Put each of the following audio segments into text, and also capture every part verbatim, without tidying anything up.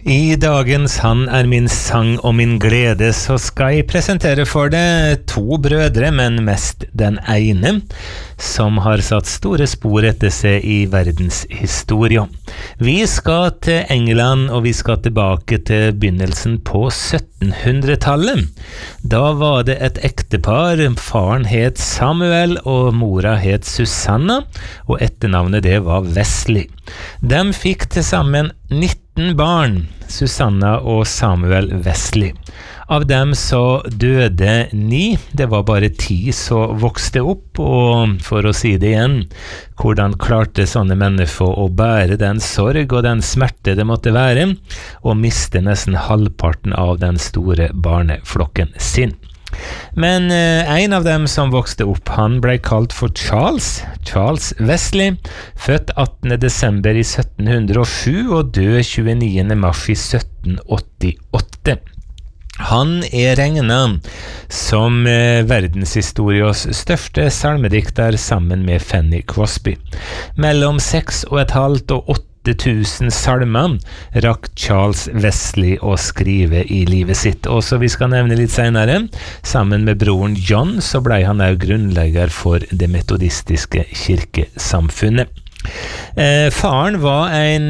I dagens Han er min sang og min glede, så skal jeg presentere for deg to brødre, men mest den ene, som har satt store spor etter seg i verdenshistoria. Vi skal til England, og vi skal tilbake til begynnelsen på syttenhundretallet. Da var det et ektepar, faren het Samuel og mora het Susanna, og etternavnet det var Wesley. De fikk til sammen nitten barn, Susanna og Samuel Wesley. Av dem så døde ni, det var bare ti som vokste opp, og for å si det igjen, hvordan klarte sånne mennesker å bære den sorg og den smerte det måtte være, og miste nesten halvparten av den store barneflokken sin. Men eh, en av dem som vokste opp, han ble kalt for Charles, Charles Wesley, født attende desember i sytten hundre og sju og død tjueniende mars i sytten åttiåtte. Han er regnet som eh, verdenshistoriens største salmedikter sammen med Fanny Crosby. Mellom seks og et halvt og åtte tusen salmer rakk Charles Wesley å skrive i livet sitt. Og så vi skal nevne litt senere, sammen med broren John, så ble han også grunnlegger for det metodistiske kirkesamfunnet. Eh, faren var en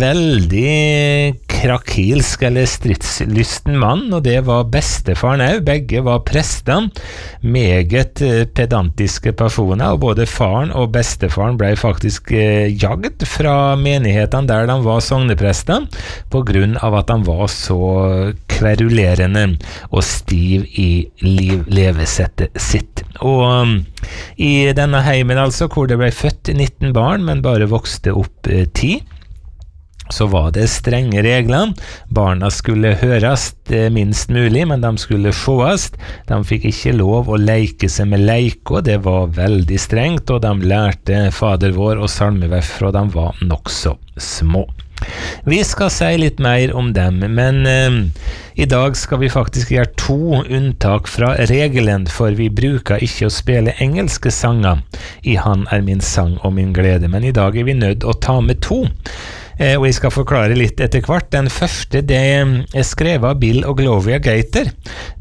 veldig krakilsk eller stridslysten mann, og det var bestefaren også. Begge var prester, meget pedantiske personer, og både faren og bestefaren ble faktisk eh, jagd fra menighetene der de var sogneprester, på grunn av at de var så kverulerende og stiv i liv, levesettet sitt. Og um, i denne heimen altså, hvor det ble født nitten barn, men bare vokste opp eh, ti, så var det strenge regler. Barna skulle høres eh, minst mulig, men de skulle sjåes. De fikk ikke lov å leke seg med leiko, det var veldig strengt, og de lærte Fader vår og salmevers fra de var nok så små. Vi skal si litt mer om dem, men eh, i dag skal vi faktisk gjøre to unntak fra regelen, for vi bruker ikke å spille engelske sanger i Han er min sang og min glede, men i dag er vi nødt å ta med to. Eh, og jeg skal forklare litt etter hvert. Den første det er skrevet av Bill og Gloria Gaither.